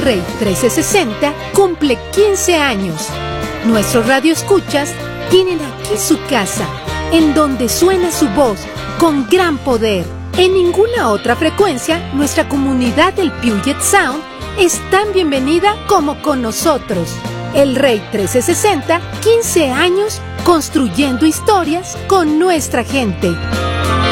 Rey 1360 cumple 15 años. Nuestros radioescuchas tienen aquí su casa, en donde suena su voz con gran poder. En ninguna otra frecuencia, nuestra comunidad del Puget Sound es tan bienvenida como con nosotros. El Rey 1360, 15 años construyendo historias con nuestra gente.